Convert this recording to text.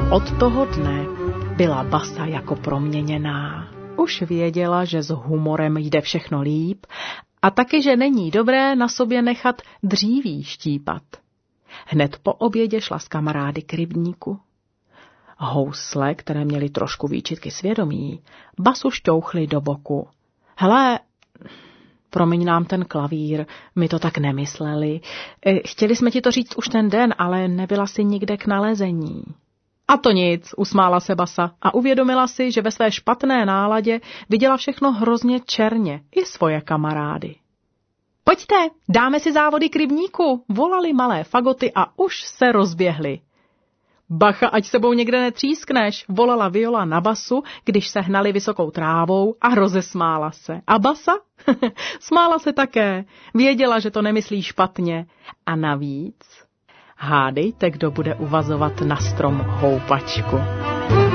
Od toho dne byla Basa jako proměněná. Už věděla, že s humorem jde všechno líp a taky, že není dobré na sobě nechat dříví štípat. Hned po obědě šla s kamarády k rybníku. Housle, které měly trošku výčitky svědomí, Basu šťouchly do boku. Hele, promiň nám ten klavír, my to tak nemysleli. Chtěli jsme ti to říct už ten den, ale nebyla si nikde k nalezení. A to nic, usmála se Basa a uvědomila si, že ve své špatné náladě viděla všechno hrozně černě, i svoje kamarády. Pojďte, dáme si závody k rybníku, volali malé fagoty a už se rozběhly. Bacha, ať sebou někde netřískneš, volala Viola na Basu, když se hnali vysokou trávou a rozesmála se. A Basa? Smála se také, věděla, že to nemyslí špatně. A navíc, hádejte, kdo bude uvazovat na strom houpačku.